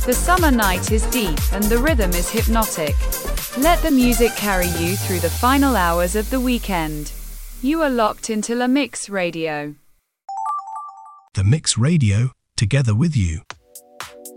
The summer night is deep and the rhythm is hypnotic. Let the music carry you through the final hours of the weekend. You are locked into La Mix Radio. The Mix Radio, together with you.